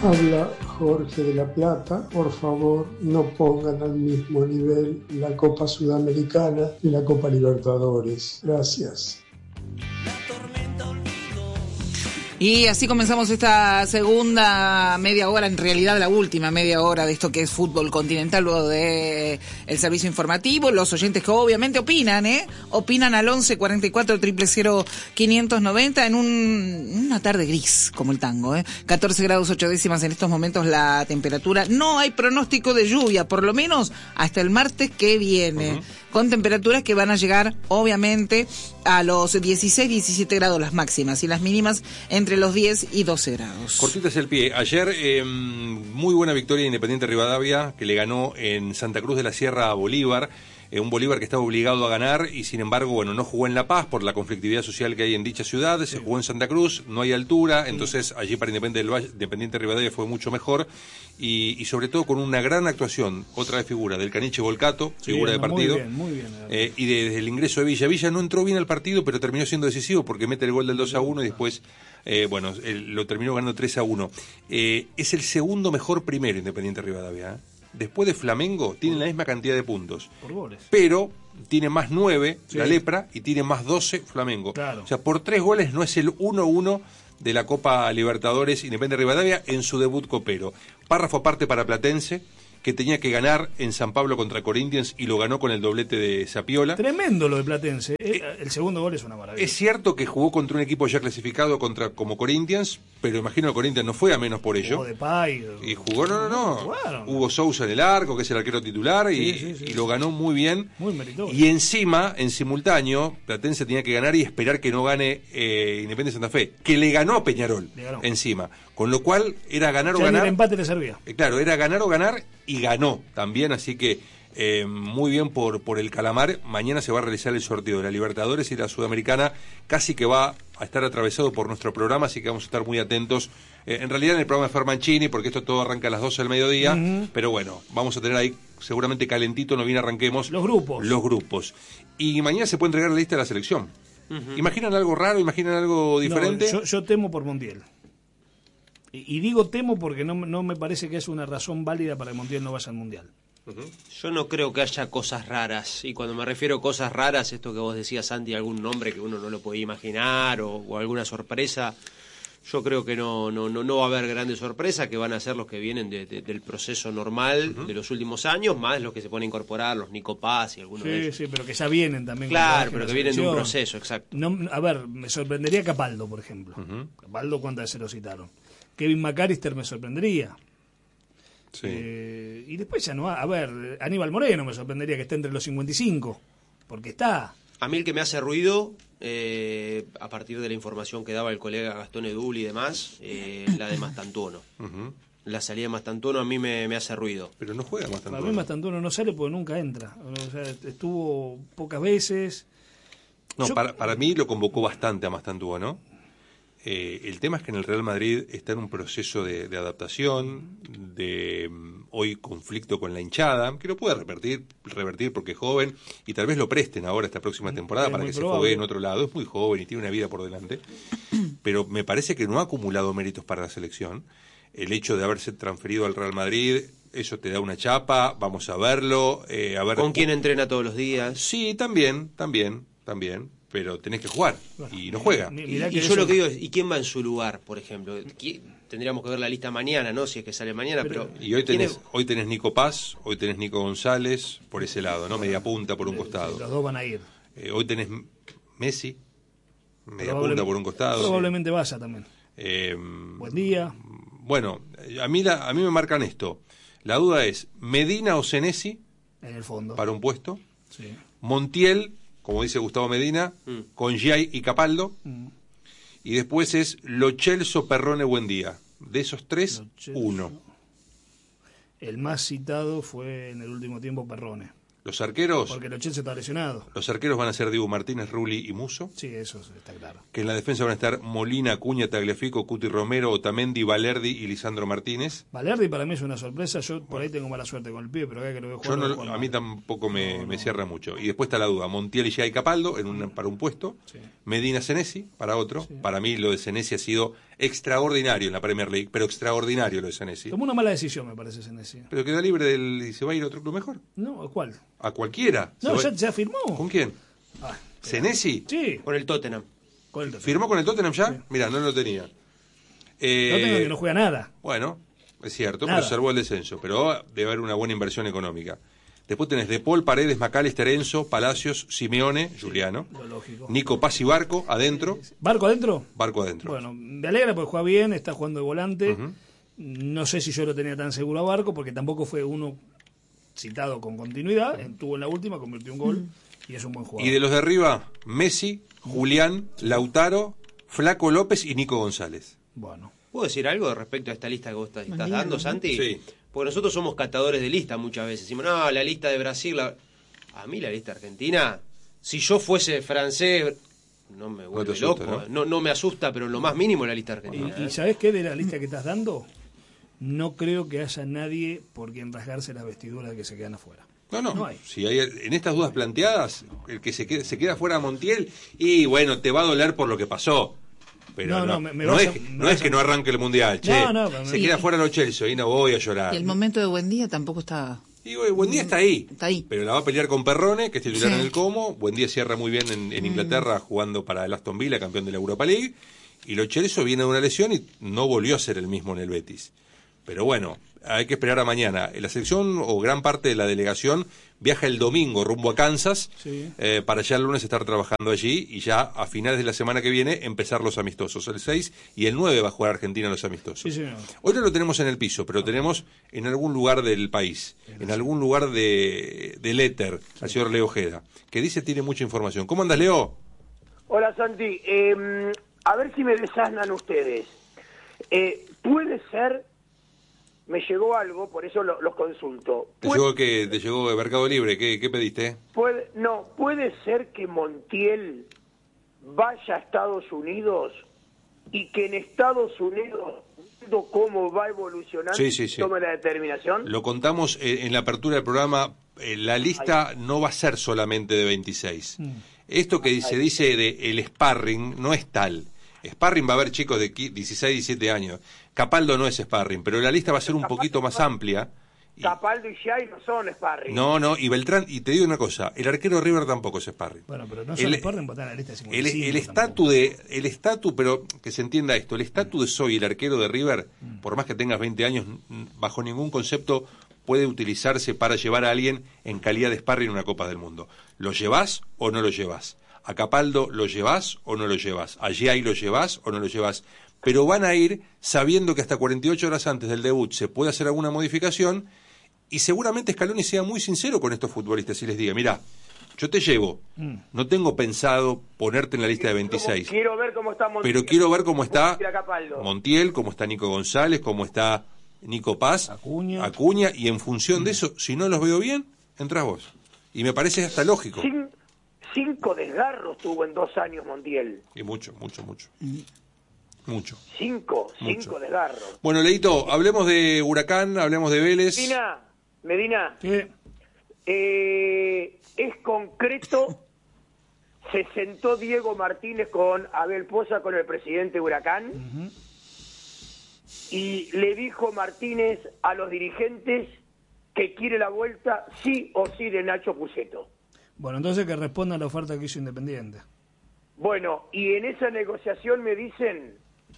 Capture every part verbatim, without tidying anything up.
Habla Jorge de la Plata. Por favor, no pongan al mismo nivel la Copa Sudamericana y la Copa Libertadores. Gracias. Y así comenzamos esta segunda media hora, en realidad la última media hora de esto que es fútbol continental, luego de el servicio informativo. Los oyentes que obviamente opinan, ¿eh? Opinan al once cuarenta y cuatro cero cero cero quinientos noventa en un, una tarde gris, como el tango, ¿eh? catorce grados ocho décimas en estos momentos la temperatura. No hay pronóstico de lluvia, por lo menos hasta el martes que viene. Uh-huh. Con temperaturas que van a llegar, obviamente, a los dieciséis, diecisiete grados las máximas y las mínimas entre los diez y doce grados. Cortitas el pie. Ayer, eh, muy buena victoria de Independiente Rivadavia, que le ganó en Santa Cruz de la Sierra a Bolívar. Eh, un Bolívar que estaba obligado a ganar y, sin embargo, bueno, no jugó en La Paz por la conflictividad social que hay en dicha ciudad. Se jugó en Santa Cruz, no hay altura, entonces allí para Independiente, del Valle, Independiente Rivadavia fue mucho mejor. Y, y sobre todo con una gran actuación, otra vez figura, del Caniche Volcato, figura sí, de partido. Muy bien, muy bien. Eh, y de, desde el ingreso de Villa. Villa no entró bien al partido, pero terminó siendo decisivo porque mete el gol del dos a uno y después, eh, bueno, el, lo terminó ganando tres a uno. Eh, es el segundo mejor primero Independiente Rivadavia, ¿eh? Después de Flamengo, tiene la misma cantidad de puntos. Por goles. Pero tiene más nueve sí. la Lepra y tiene más doce Flamengo. Claro. O sea, por tres goles no es el uno uno de la Copa Libertadores Independiente Rivadavia en su debut copero. Párrafo aparte para Platense, que tenía que ganar en San Pablo contra Corinthians y lo ganó con el doblete de Zapiola. Tremendo lo de Platense. Eh, el segundo gol es una maravilla. Es cierto que jugó contra un equipo ya clasificado contra como Corinthians, pero imagino que Corinthians no fue a menos por ello. Jugó de Pay. Y jugó, no, no, no. Jugaron. Hugo Sousa en el arco, que es el arquero titular, sí, y, sí, sí, y lo ganó muy bien. Muy meritorio. Y encima, en simultáneo, Platense tenía que ganar y esperar que no gane eh, Independiente Santa Fe, que le ganó a Peñarol le ganó. Encima. Con lo cual, era ganar ya o ganar. El empate le servía. Eh, claro, era ganar o ganar y ganó también, así que eh, muy bien por, por el Calamar. Mañana se va a realizar el sorteo de la Libertadores y la Sudamericana, casi que va a estar atravesado por nuestro programa, así que vamos a estar muy atentos. Eh, en realidad en el programa de Fermancini, porque esto todo arranca a las doce del mediodía, uh-huh. pero bueno, vamos a tener ahí seguramente calentito, no bien arranquemos. Los grupos. Los grupos. Y mañana se puede entregar la lista de la selección. Uh-huh. ¿Imaginan algo raro? ¿Imaginan algo diferente? No, yo, yo temo por Montiel. Y digo temo porque no, no me parece que es una razón válida para que Montiel no vaya al Mundial. Uh-huh. Yo no creo que haya cosas raras. Y cuando me refiero a cosas raras, esto que vos decías, Santi, algún nombre que uno no lo podía imaginar o, o alguna sorpresa, yo creo que no, no, no, no va a haber grandes sorpresas, que van a ser los que vienen de, de, del proceso normal uh-huh. de los últimos años, más los que se pueden incorporar, los Nico Paz y algunos sí, de ellos. Sí, pero que ya vienen también. Claro, pero que vienen de un proceso, exacto. No, a ver, me sorprendería Capaldo, por ejemplo. Uh-huh. Capaldo, ¿cuántas veces lo citaron? Kevin McAllister me sorprendería. Sí. Eh, y después ya no ha, a ver, Aníbal Moreno me sorprendería que esté entre los cincuenta y cinco, porque está. A mí el que me hace ruido, eh, a partir de la información que daba el colega Gastón Edul y demás, eh, la de Mastantuono. Uh-huh. La salida de Mastantuono a mí me, me hace ruido. Pero no juega Mastantuono. A mí Mastantuono no sale porque nunca entra. O sea, estuvo pocas veces. No, Yo, para, para mí lo convocó bastante a Mastantuono. Eh, el tema es que en el Real Madrid está en un proceso de, de adaptación, de um, hoy conflicto con la hinchada, que lo puede revertir, revertir porque es joven, y tal vez lo presten ahora esta próxima temporada es para que probable. se foguee en otro lado. Es muy joven y tiene una vida por delante, pero me parece que no ha acumulado méritos para la selección. El hecho de haberse transferido al Real Madrid, eso te da una chapa, vamos a verlo. Eh, a ver ¿Con quién entrena todos los días? Sí, también, también, también. Pero tenés que jugar, y no juega. Y, y yo eso... lo que digo es, ¿y quién va en su lugar, por ejemplo? Tendríamos que ver la lista mañana, ¿no? Si es que sale mañana, pero... pero y hoy tenés, es... hoy tenés Nico Paz, hoy tenés Nico González, por ese lado, ¿no? Media punta por un costado. Los dos van a ir. Eh, hoy tenés Messi, media punta por un costado. Probablemente vaya también. Eh, Buen día. Bueno, a mí, la, a mí me marcan esto. La duda es, Medina o Senesi, en el fondo, para un puesto. Sí. Montiel, como dice Gustavo Medina, mm. con Giai y Capaldo, mm. y después es Lo Celso, Perrone, Buendía. De esos tres, uno. El más citado fue en el último tiempo Perrone. Los arqueros... Porque Lo Celso está lesionado. Los arqueros van a ser Diego Martínez, Rulli y Musso. Sí, eso está claro. Que en la defensa van a estar Molina, Acuña, Tagliafico, Cuti Romero, Otamendi, Valerdi y Lisandro Martínez. Valerdi para mí es una sorpresa. Yo por ahí tengo mala suerte con el pibe, pero acá que lo veo jugar... Yo no, a mí tampoco me, no, no. me cierra mucho. Y después está la duda. Montiel y Giai Capaldo en una, para un puesto. Sí. Medina Senesi para otro. Sí. Para mí lo de Senesi ha sido extraordinario en la Premier League, pero extraordinario lo de Senesi. Tomó una mala decisión, me parece, Senesi. Pero queda libre del, y se va a ir a otro club mejor. No, ¿cuál? A cualquiera. No, ya, ya firmó. ¿Con quién? Ah, ¿Senesi? sí. Con el Tottenham. Con el Tottenham. ¿Firmó con el Tottenham ya? Sí. Mirá, no lo tenía. Eh, Tottenham que no juega nada. Bueno, es cierto, Nada. pero salvó el descenso. Pero debe haber una buena inversión económica. Después tenés De Paul, Paredes, McAllister, Enzo, Palacios, Simeone, Juliano, Lo lógico. Nico Paz y Barco adentro. ¿Barco adentro? Barco adentro. Bueno, me alegra porque juega bien, está jugando de volante. Uh-huh. No sé si yo lo tenía tan seguro a Barco, porque tampoco fue uno citado con continuidad. Estuvo en la última, convirtió un gol uh-huh. y es un buen jugador. Y de los de arriba, Messi, Julián, Lautaro, Flaco López y Nico González. Bueno. ¿Puedo decir algo respecto a esta lista que vos estás, estás dando, Santi? Sí. Porque nosotros somos catadores de lista muchas veces. Decimos, no, la lista de Brasil... La... A mí la lista argentina, si yo fuese francés, no me vuelve no asusta, loco. ¿no? No, no me asusta, pero en lo más mínimo la lista argentina. ¿Y, ¿eh? ¿Y sabés qué de la lista que estás dando? No creo que haya nadie por quien rasgarse las vestiduras de que se quedan afuera. No, no, no hay. Si hay, en estas dudas planteadas, el que se queda, se queda fuera Montiel, y bueno, te va a doler por lo que pasó. Pero no, no, me, me no, es, a, no es que a... no arranque el Mundial, che. No, no, se y, queda fuera los Chelsea y no voy a llorar. Y el momento de Buendía tampoco está... Y Buendía está ahí, está ahí. Pero la va a pelear con Perrone, que es titular sí. en el Como. Buendía cierra muy bien en, en Inglaterra, mm. jugando para el Aston Villa, campeón de la Europa League. Y Lo Celso viene de una lesión y no volvió a ser el mismo en el Betis. Pero bueno, hay que esperar a mañana. La selección o gran parte de la delegación viaja el domingo rumbo a Kansas sí. eh, para ya el lunes estar trabajando allí y ya a finales de la semana que viene empezar los amistosos. El seis y el nueve va a jugar Argentina los amistosos. Sí, señor. Hoy no lo tenemos en el piso, pero lo tenemos en algún lugar del país, en algún lugar de, del éter, sí. al señor Leo Ojeda, que dice tiene mucha información. ¿Cómo andas, Leo? Hola, Santi. Eh, a ver si me desasnan ustedes. Eh, ¿Puede ser... Me llegó algo, por eso los lo consulto. ¿Te llegó qué? ¿Te llegó de Mercado Libre? ¿Qué, qué pediste? Puede, no, ¿puede ser que Montiel vaya a Estados Unidos y que en Estados Unidos, viendo cómo va evolucionando, sí, sí, sí. tome la determinación? Lo contamos en, en la apertura del programa. Eh, la lista Ay. no va a ser solamente de veintiséis. Mm. Esto que Ay. se dice de el sparring no es tal. Sparring va a haber chicos de dieciséis, diecisiete años. Capaldo no es sparring, pero la lista va a ser un poquito más amplia. Capaldo y Xay no son sparring. No, no, y Beltrán, y te digo una cosa, el arquero River tampoco es sparring. Bueno, pero no son el, sparring, botar la lista de cincuenta y cinco. El estatus de, el estatus, pero que se entienda esto, el estatus de soy el arquero de River, mm. por más que tengas veinte años, bajo ningún concepto puede utilizarse para llevar a alguien en calidad de sparring en una Copa del Mundo. ¿Lo llevas o no lo llevas? A Capaldo lo llevas o no lo llevas, a Giai lo llevas o no lo llevas, pero van a ir sabiendo que hasta cuarenta y ocho horas antes del debut se puede hacer alguna modificación y seguramente Scaloni sea muy sincero con estos futbolistas y les diga, mira, yo te llevo, mm. no tengo pensado ponerte en la lista de veintiséis, quiero ver cómo está Montiel, pero quiero ver cómo está Montiel, cómo está Nico González, cómo está Nico Paz, Acuña, Acuña y en función mm. de eso, si no los veo bien, entras vos. Y me parece hasta lógico. Sin... Cinco desgarros tuvo en dos años Montiel. Y mucho, mucho, mucho. Mucho. Cinco, mucho. cinco desgarros. Bueno, Leito, hablemos de Huracán, hablemos de Vélez. Medina, Medina. ¿Qué? Eh, es concreto, se sentó Diego Martínez con Abel Poza, con el presidente Huracán, uh-huh. y le dijo Martínez a los dirigentes que quiere la vuelta sí o sí de Nacho Pucetto. Bueno, entonces que responda a la oferta que hizo Independiente. Bueno, y en esa negociación me dicen...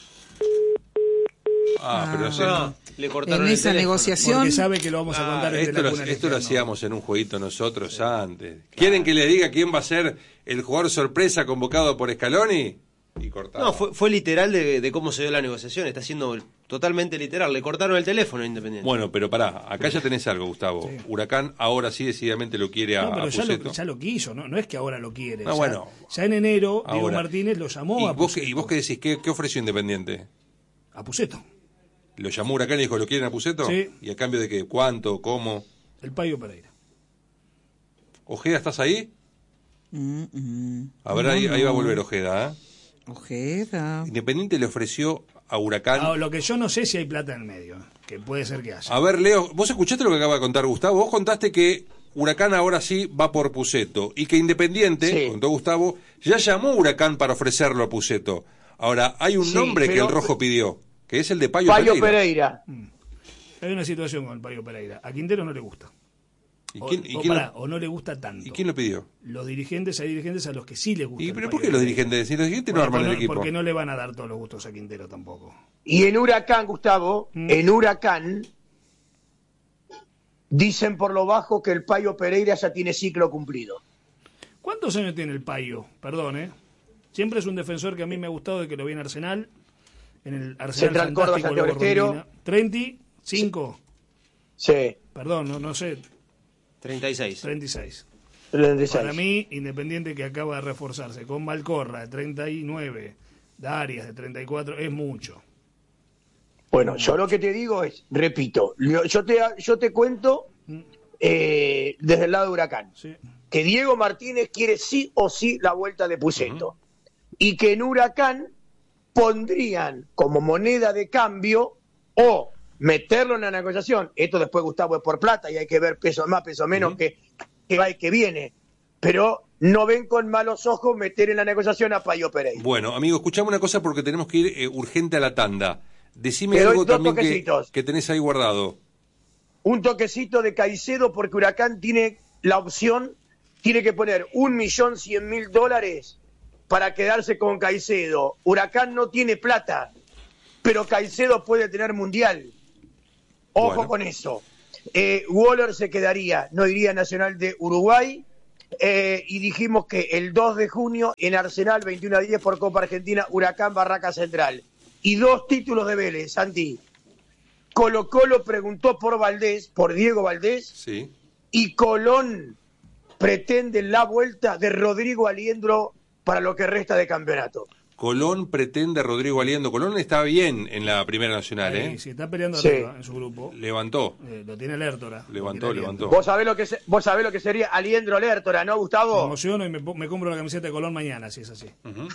Ah, pero ah, sí. no, le cortaron en el esa teléfono. negociación... Porque sabe que lo vamos a contar. Ah, esto lo, esto lo hacíamos en un jueguito nosotros sí. antes. Claro. ¿Quieren que les diga quién va a ser el jugador sorpresa convocado por Scaloni? Y cortado. No, fue, fue literal de, de cómo se dio la negociación. Está siendo totalmente literal. Le cortaron el teléfono a Independiente. Bueno, pero pará, acá ya tenés algo, Gustavo. Sí. Huracán ahora sí decididamente lo quiere a, no, pero a ya Pucetto. Lo, ya lo quiso, ¿no? No es que ahora lo quiere. Ah, ya, bueno. Ya en enero, ahora. Diego Martínez lo llamó ¿Y a vos, Pucetto. ¿Y vos qué decís? ¿Qué, qué ofreció Independiente? A Pucetto. ¿Lo llamó Huracán y dijo, ¿lo quieren a Pucetto? Sí. ¿Y a cambio de qué? ¿Cuánto? ¿Cómo? El Payo Pereira. ¿Ojeda, estás ahí? Mm, mm. A ver, no, ahí, no. ahí va a volver Ojeda, ¿eh? Ojeda. Independiente le ofreció a Huracán... Ah, lo que yo no sé si hay plata en el medio, que puede ser que haya. A ver, Leo, ¿vos escuchaste lo que acaba de contar Gustavo? Vos contaste que Huracán ahora sí va por Pucetto y que Independiente, sí. contó Gustavo, ya llamó a Huracán para ofrecerlo a Pucetto. Ahora, hay un Sí, nombre pero- que el Rojo pidió, que es el de Payo, Payo Pereira. Pereira. Hay una situación con el Payo Pereira. A Quintero no le gusta. ¿Y O, quién, y o quién pará, lo, o no le gusta tanto. ¿y quién lo pidió? Los dirigentes, hay dirigentes a los que sí les gusta. ¿Y el pero Payo por qué los Pereira. dirigentes? Si los dirigentes no Bueno, arman el no- equipo. Porque no le van a dar todos los gustos a Quintero tampoco. Y en Huracán, Gustavo, Mm. en Huracán, dicen por lo bajo que el Payo Pereira ya tiene ciclo cumplido. ¿Cuántos años tiene el Payo? Perdón, ¿eh? Siempre es un defensor que a mí me ha gustado de que lo vi en Arsenal. En el Arsenal Central Córdoba, fantástico, Santiago luego del Estero. Rondina. treinta y cinco. Sí, Perdón, no, no sé. treinta y seis. treinta y seis. treinta y seis. Para mí, Independiente que acaba de reforzarse con Malcorra de treinta y nueve, Darias de treinta y cuatro, es mucho. Bueno, yo lo que te digo es, repito, yo yo te, yo te cuento eh, desde el lado de Huracán, Sí. que Diego Martínez quiere sí o sí la vuelta de Puceto, y que en Huracán pondrían como moneda de cambio o meterlo en la negociación, esto después, Gustavo, es por plata y hay que ver peso más, peso menos, Ujú. que, que va y que viene, pero no ven con malos ojos meter en la negociación a Payo Pereira. Bueno, amigo, escuchame una cosa porque tenemos que ir eh, urgente a la tanda. Decime Te doy algo dos también que, toquecitos. que tenés ahí guardado. Un toquecito de Caicedo porque Huracán tiene la opción, tiene que poner un millón cien mil dólares para quedarse con Caicedo. Huracán no tiene plata, pero Caicedo puede tener mundial. Ojo Bueno. con eso. Eh, Waller se quedaría, no iría a Nacional de Uruguay. Eh, y dijimos que el dos de junio en Arsenal, veintiuno a diez por Copa Argentina, Huracán Barraca Central. Y dos títulos de Vélez, Santi. Colo Colo preguntó por Valdés, por Diego Valdés, Sí. y Colón pretende la vuelta de Rodrigo Aliendro para lo que resta de campeonato. Colón pretende a Rodrigo Aliendo. Colón está bien en la Primera Nacional, Ahí, ¿eh? si está peleando Sí. arriba en su grupo, Levantó. eh, lo tiene Lertora. Levantó, Lo tiene levantó. Aliendro. Vos sabés lo que se- vos sabés lo que sería Aliendro Lertora, ¿no, Me Gustavo? emociono y me, po- me compro la camiseta de Colón mañana, si es así.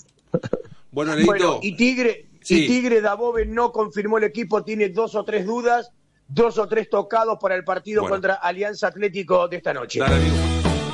Bueno, Leito. Bueno, y Tigre, Sí. y Tigre Dabove no confirmó el equipo, tiene dos o tres dudas, dos o tres tocados para el partido Bueno. contra Alianza Atlético de esta noche. Dale, amigo.